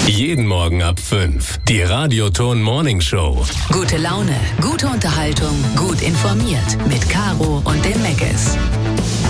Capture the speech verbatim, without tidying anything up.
Jeden Morgen ab fünf. Die Radioton Morning Show. Gute Laune, gute Unterhaltung, gut informiert. Mit Caro und den Meckes.